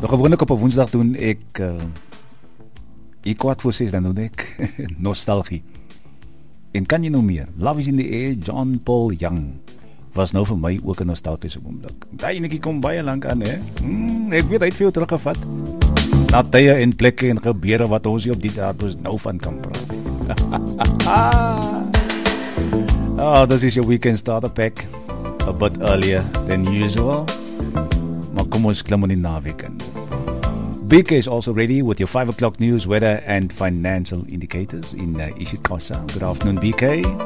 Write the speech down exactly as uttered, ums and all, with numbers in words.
Nou, gewoonlik op 'n Woensdag doen ek uh, ek kwart voor ses dan doen ek nostalgie. En kan jy nou meer? Love is in the Air, John Paul Young was nou vir my ook 'n nostalgiese oomblik. Daai enetjie kom baie lank aan, hè. Mm, ek weet hy het veel teruggevat. Na tye en plekke en gebeure wat ons hier op die daad ons nou van kan praat. Oh, this is your weekend starter pack. A bit earlier than usual. Maar kom ons klim in die naweek in. B K is also ready with your five o'clock news, weather and financial indicators in uh, isiXhosa. Good afternoon, B K.